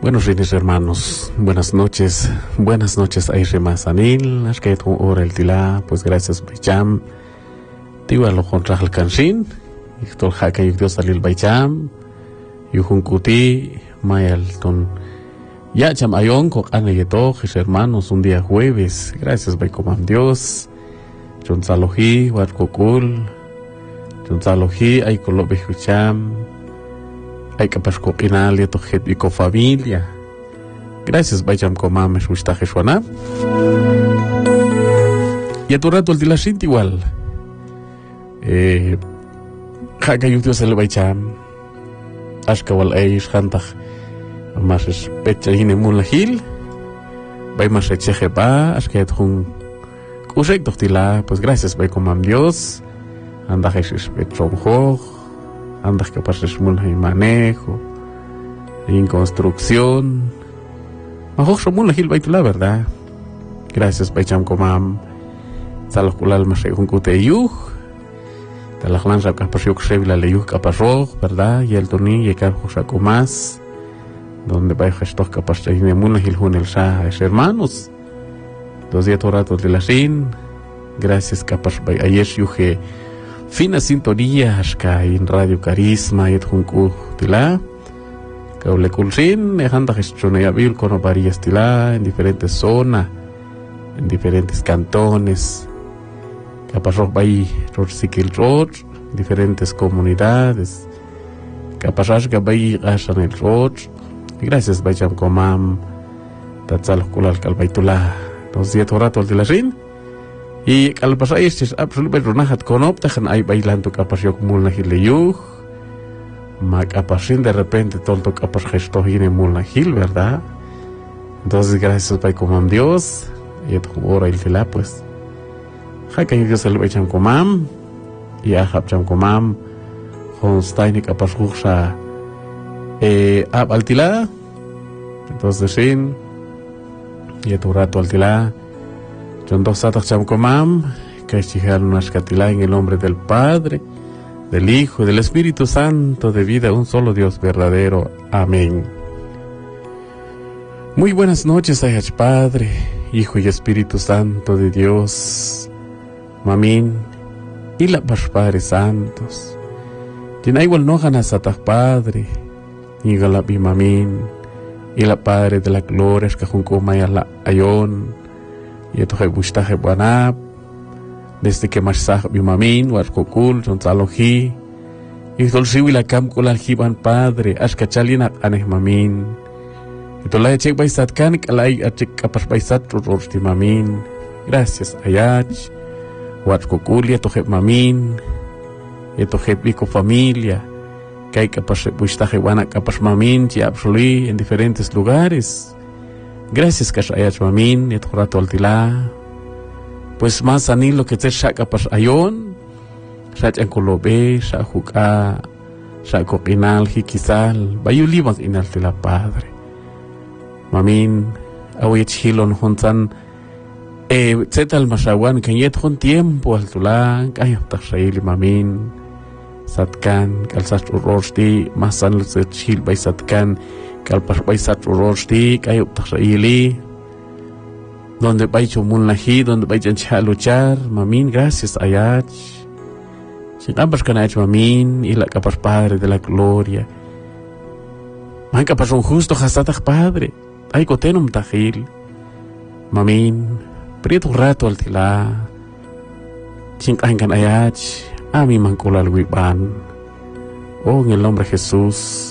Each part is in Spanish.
Buenos días, hermanos. Buenas noches Aire Mazanil. Es que tu hora el tila, pues gracias Baycham. Tiwa lo contra el canshin. Y todo haka y Dios salil Baycham. Y juncuti mayal ton. Ya cham ayon con ana yeto, hermanos, un día jueves. Gracias Baycomam Dios. John Salohi, Watkokul. John Salohi, ay colobe hucham. Hay que pasar con y tu gente y con familia. Gracias, Bayam Comam, es gusta Jesúana. Y a tu rato el de la gente igual. Haka y Dios el Bayam. Ashka wal Eish, Hantag. Más es pecha y nemula hil. Bay más echeje pa, Ashka et hun. Kusek tochtila, pues gracias, Bay Comam Dios. Anda Jesús Petronjo. Andas capaz de en manejo, en construcción. Mejor somos la gil baitula, ¿verdad? Gracias, Baycham Comam. Salosculal más un cuteyuj. Te la lanza capaz yo que la leyuj capaz rojo, ¿verdad? Y el toni y el carro saco más. Donde va estos capaz de irme muy la gil con el sa es hermanos. 2 días toratos de la sin. Gracias, capaz by ayer yuje. Fina sintonía hasta en Radio Carisma y junku tila. Kaule kulsin ejanda gestionea bil con varias tila en diferentes zonas, en diferentes cantones. Capaz bay Rorsikil Road, diferentes comunidades. Capaz bay asan el road. Gracias Bayam Comam. Tatsal kulal kalbaitula. 2 días torato de la rin. Y al pasar es absolutamente ronahat conopta kan ay bailando capaz yo como una hileyuj. Ma capaz de repente tonto capaz gesto hine mulna hil, ¿verdad? Entonces gracias by comam Dios. Y tu hora el tela pues. Haka Dios el becham comam. Y ahab cham comam. Honstein capaz juxa ab altila. Entonces sin. Y tu rato altila. John dos satak cham comam, que chijar unas catila en el nombre del Padre, del Hijo y del Espíritu Santo de vida, un solo Dios verdadero. Amén. Muy buenas noches, Ayach Padre, Hijo y Espíritu Santo de Dios, Mamín, y la Padres Santos. Tina igual no ganas satak Padre, y galabi Mamín, y la Padre de la gloria, es que junco maya la ayon. Y esto es bustaje buanab, desde que más sah bimamin, warkokul, Salohi, y tolsiwi la cam kulal hiban Padre, ashkachalina aneh mamin. Y tolay chek baisat kanik alay achek kapas baisat rorti mamin. Gracias ayach, warkokul, y esto es mamin, y esto es bico familia, que hay kapas bustaje buanab kapas mamin, y absolí en diferentes lugares. Gracias Kashayach Mamin, y tu rato altila. Pues más anilo que te shaka pas ayon, shach en colobe, shahuka, shakokinal, hikizal, bayulibas inal tila Padre. Mamin, awich hilon hontan, zetal mashawan, que yet hon tiempo altula, kayap takshaili Mamin, satkan, kalsach urorsti, masan lutzet hil bay satkan, Kalpas baisat rorosti, kayo takshaili, donde baicho munlahi, donde baichan luchar, Mamin, gracias ayach. Sin ambas canach Mamin, y la capas Padre de la gloria. Man capas un justo hasatak Padre, ay cotenum tajil. Mamin, prieto rato al tila. Sin angan ayach, a mi manculal wiban. Oh, en el nombre de Jesús.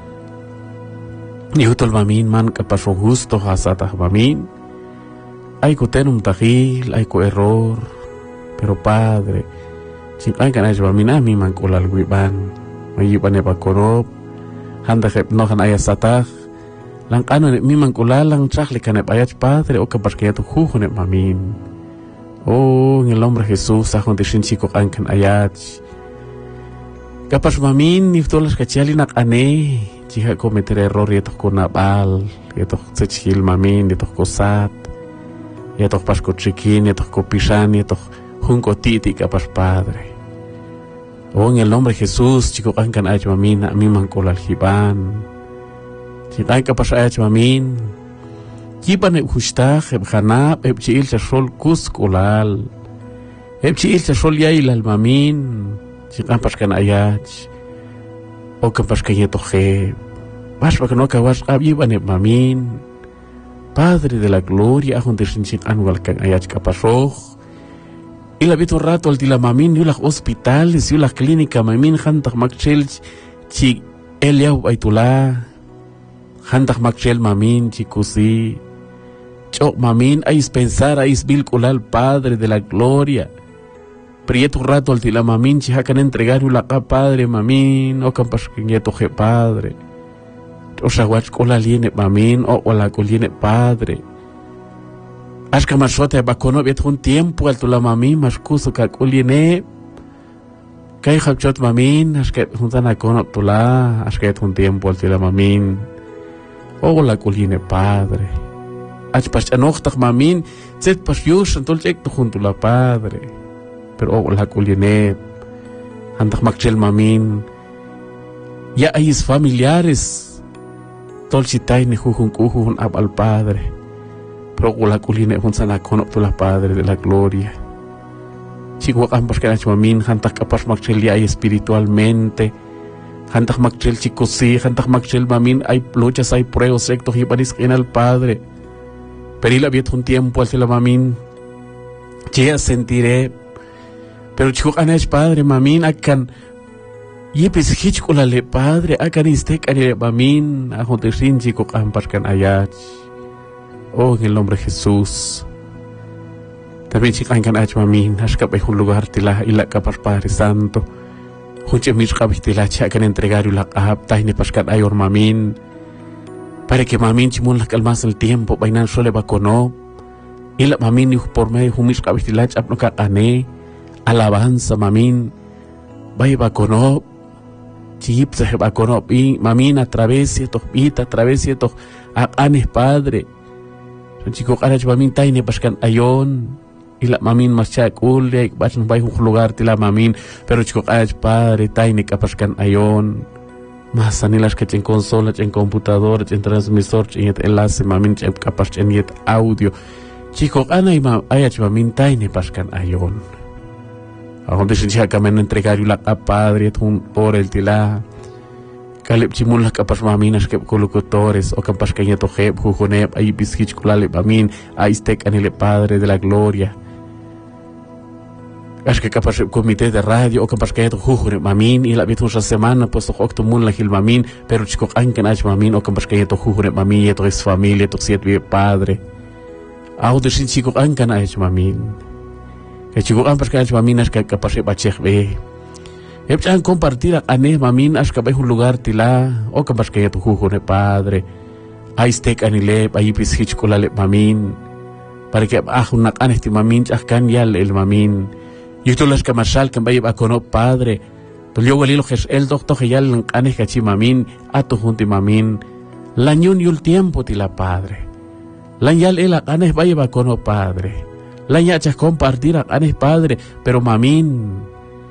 Ni utol Mamin man capaz un justo hasatah Mamin. Ay cotenum tajil, ay co error. Pero Padre, sin angan ayach Mamin a mi manculal wiban. Mayiban eba korop. Handa jep nohan ayasatah. Lang ano mi manculal lang chakli kanep ayach Padre o capaz que ya tu jujunet Mamin. Oh, en el nombre de Jesús, ajon de shinchiko angan ayach. Capaz Mamin ni tolas kachalinak ane. Jika cometer error ya toh konabal, ya toh sechil Mamin, ya toh kosat, ya toh pas kochikin, ya toh kopisan, ya toh junko titi capaz Padre. Oh, en el nombre de Jesús, chico ankan ay Mamin, a mi mancolal hiban. Chiqan kapas ayach mamin. Kipan hustaj ebjanab ebchiil chasol kuskulal. Ebchiil chasol yailal mamin. Chiqan paskan ayach. O kapaskan yetoje. Vas para que no acabas abiban mamin. Padre de la gloria, junto sin anual kan ayach kapasoj. Y la vito rato al tila mamin, y las hospitales, y las clínicas mamin, hantak makchel, chi eliau baitula, hantak makchel mamin, chikusi, chok mamin, ais pensar, ais vilculal, Padre de la gloria. Prieto rato al tila mamin, chi hakan entregar la Padre mamin, o campas quieto je Padre. O shawach kola liene mamin, o la coliene Padre. Ashka masota bakono biet un tiempo al tula mamin, maskuso kakuliene. Kay hapchot mamin, ashka juntana kono tula, ashka un tiempo al tula mamin. O la coliene Padre. Ashpas anochtak mamin, zet pas yus antol chek tu juntula Padre. Pero o la coliene, antak makchel mamin. Ya hay familiares. Tolchitay ni jujun ab al Padre. Pero la culine hunsana kono tu la Padre de la gloria. Chico ambas que nach mamin hantak kapas makchel ya espiritualmente. Hantak makchel chico sí, hantak makchel mamin hay luchas, hay pruebas, sectos y paris en al Padre. Pero la viet un tiempo al la mamin. Ya sentiré. Pero chico anach Padre mamin akan y pesquich con la le Padre akan istek ane mamin a hontesin chico ambas kan ayach. Oh, en el nombre de Jesús. También chican kan ach mamin, hashka pe un lugar tila ila kapas Padre Santo. Junche mis kabis tila chakan entregar ula kahap tahine paskat ayor mamin. Para que mamin chimun la calmas el tiempo, bainan sole bakono. Ila mamin y por medio humis kabis tila chap no kakane. Alabanza mamin. Bay bakono. Chip se bakono pi mamin a través de estos pita, a través de estos anes Padre. Chico arach mamin taine paskan ayon ila mamin maschak ule bachan bay un lugar tila mamin pero chico arach Padre taine kapaskan ayon mas anilas que chen consola chen computador chen transmisor chen enlace mamin chen kapas chen yet audio chico ana ayach mamin taine paskan ayon ahonde sin kamen entregar la Padre un por el tila Kalip chimun las kapas maminas que colocutores o kapas cañeto jeb jujoneb ahí biskich kulale mamin ahí stek anile Padre de la gloria. Es que kapas comité de radio o kapas cañeto jujone mamin y la vitu esa semana pues octo mun la gil mamin pero chico anken ach mamin o kapas cañeto jujone mamin y to es familia to siet vi Padre. Aude sin chico anken ach mamin. Que chico kapas cañeto mamin es que kapas bachech be. Epchan compartir ane mamin ashka bay un lugar tila o kapas que tu jujone Padre ay stek anile ay pishich kolale mamin para que una anesti mamin achkan yal el mamin yuto las kamasal kan bay bakono Padre to yo walilo jes el doctor yal anes kachi mamin atu junti mamin lañun yul tiempo tila Padre lan yal el anes bay bakono Padre lan ya chas compartir anes Padre pero mamin.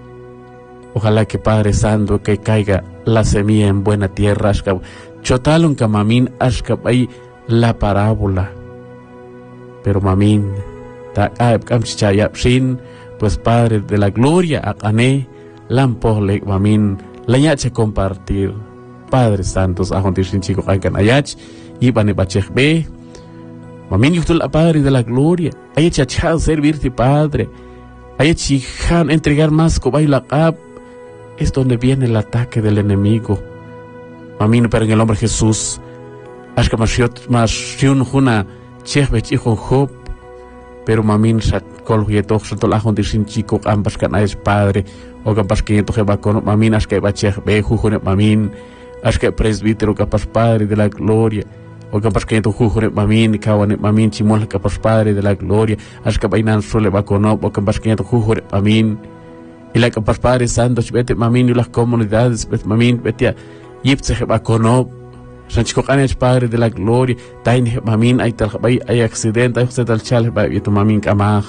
Ojalá que Padre Santo que caiga la semilla en buena tierra, ashka chotalon ka mamin ashka ay la parábola. Pero mamin ta aeb kam chichayap shin, pues Padre de la gloria akane lampohle mamin lañache compartir. Padre Santos ahontir sin chico kankan ayach ibane bachech be. Mamin yutul a Padre de la gloria, ayach achal servirte Padre. Ayach chihan entregar más cobay la ab. Es donde viene el ataque del enemigo. Mamin, pero en el nombre de Jesús, ashka mashion juna chehbech hijo Job, pero mamin sat kol yetok santol ahon disin chico ambas kan es Padre, o ambas que yetok bakono mamin ashka bacheh be jujone mamin, ashka presbítero capas Padre de la gloria, o ambas que yetok jujone mamin kawane mamin chimol capas Padre de la gloria, ashka bainan sole bakono, o ambas que yetok jujone mamin. Y la capas Padre Santo, vete mamin y las comunidades, vete mamin, vete yipse bakono, sanchico canes Padre de la gloria, tain mamin hay accidente, hay usted al chale, y tu mamin kamaj,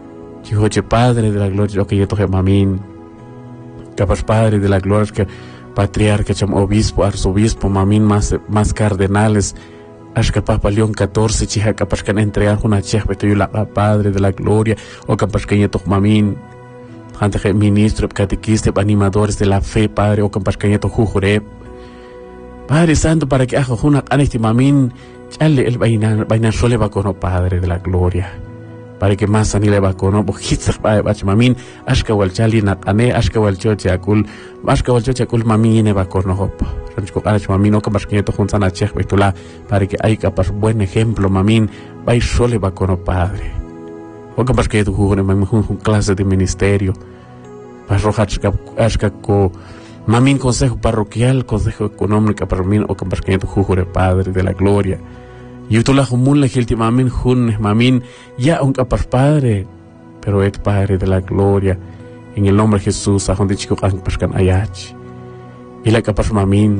chicoche Padre de la gloria, lo que yo toque mamin, capas Padre de la gloria, que patriarca, cham obispo, arzobispo, mamin más cardenales, ashka Papa León 14, chiha kapashkan entregar una cheh betuyula Padre de la Gloria, o kapashkan yetok mamin, ante ministro, catequista, animadores de la fe, Padre, o kapashkan yetok jujure, Padre Santo, para que haga una anesti mamin, chale el bainan sole va con Padre de la Gloria. Para que más anile va con hitzak pa bach mamin ashka wal chali na ane ashka wal choche akul mamin ne va con hop rancho kanach mamin o kamas que to juntana chech betula para que hay capaz buen ejemplo mamin vai sole va con Padre o kamas que tu jugone mamin un clase de ministerio pas rojach ashka ko mamin consejo parroquial consejo económico para mamin o kamas que tu jugone Padre de la Gloria. Y tú la jumul la gilti mamin jun mamin ya un capaz Padre, pero es Padre de la Gloria. En el nombre de Jesús, a donde chico pascan ayach. Y la capaz mamin,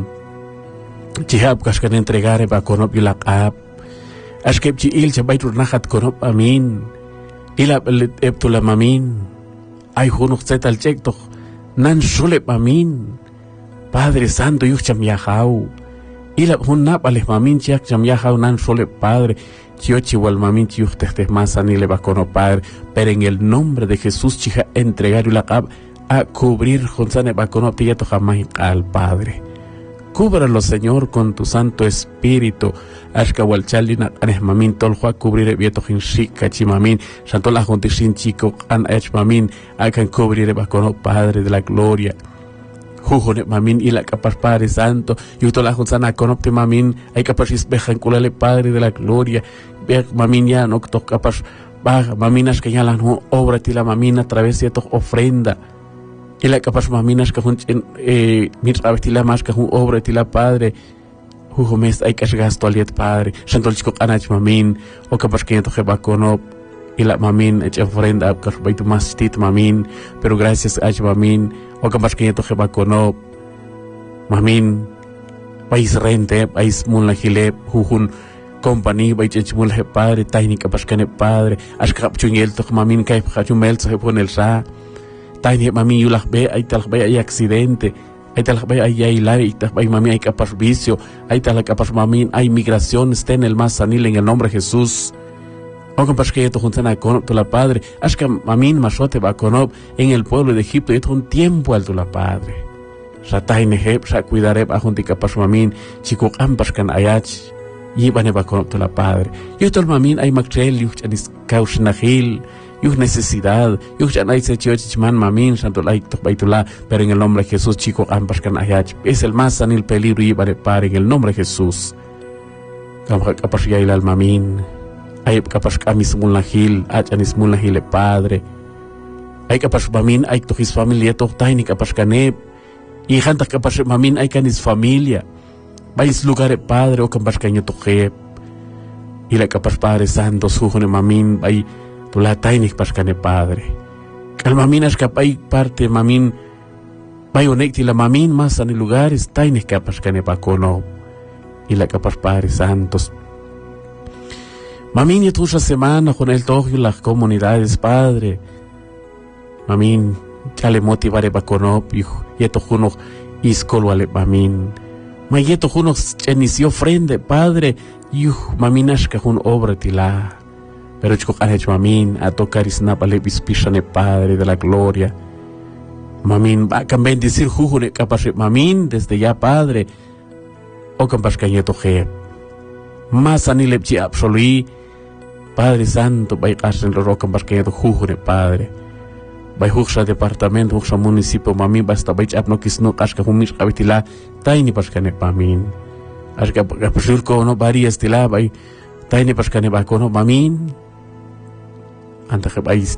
chihab kaskan entregar ba konop y la kap. Ashkep chi il chabay turnahat konop amin. Y la eptula mamin. Ay junok zetal chekto nan solep mamin. Padre Santo yucham yahau. Y la hunap aleh mamin chiak cham yahau nan sole Padre, chiochi wal mamin chiuk tehtes más ni le va con Padre, pero en el nombre de Jesús chija entregar la cab a cubrir Jonsane va con opieto jamás al Padre. Cúbralo, Señor, con tu Santo Espíritu. Ashka wal chalina anes mamin tolhua cubrir vieto hinshika chimamin, santo la jontishin chico an ech mamin, akan cubrir va con Padre de la Gloria. Jujone mamin y la capaz Padre Santo, y uto la junzana conopte mamin, hay capaz isbejan culale Padre de la Gloria, ve mamin ya no to capaz baja, maminas que ya la no obra ti la mamin a través de to ofrenda, y la capaz maminas que jun mir abestila más que jun obra ti la Padre, jujomes hay que gasto aliet Padre, santo el chico anach mamin, o capaz que to jeba conop, y la mamin echa ofrenda que tu más tit mamin, pero gracias a mamin o capaz que to jeba kono mamin país rente país mun la gile jujun company bai chechmul he Padre taini capaz que ne Padre ashkap chungel to mamin kai khachumel se pon el sa taini mamin yulah be ay tal be ay accidente ay tal be ay hilari ay tal mamin ay capaz vicio ay tal capaz mamin hay migración esté en el más sanil en el nombre de Jesús. O capaz que esto juntana con tu la Padre, ashka mamin masote va con en el pueblo de Egipto y esto un tiempo al tu la Padre. Satai neheb sa cuidaré a junti capaz mamin chico ampas kan ayach y bane va con tu la Padre. Y esto el mamin hay machrel yuch anis kausnahil yuch necesidad yuch anay se chiochman mamin santo like to baitula pero en el nombre de Jesús chico ampas kan ayach es el más sanil peligro y bane par en el nombre de Jesús. Capaz ya el mamin ay capaz kamis mulahil achanis mulahil Padre ay capaz mamin ay to his familia to tiny capaz kanep y hanta capaz mamin ay kanis familia vais lugar Padre o capaz kanyo to jeb y la capaz Padre Santo sujone mamin ay to la tiny capaz kanep Padre kal mamin as kapay parte mamin bay onekti la mamin más en lugares tiny capaz kanep akono y la capaz Padre Santos. Mamin, y tú esa semana con el toque y las comunidades, Padre. Mamin, ya le motivaré para conop, hijo. Y esto uno iscolo ale mamin. Ma y esto uno inició frente, Padre. Hijo, mamin, es que un obra tila. Pero chico, han hecho mamin, a tocar y snapale bispishane, Padre de la Gloria. Mamin, va a bendecir jujune, capaz, mamin, desde ya, Padre. O capaz que yeto je. Más anilepchi absoluí. Padre Santo, vai hacer el roca para que jujure Padre. Vai jujsa departamento, jujsa municipio, mamin basta vai apno kisno kaska humis kabitila, taini paskane mamin. Aska kapsul ko no varias tila vai taini paskane ba ko no mamin. Anta ke vai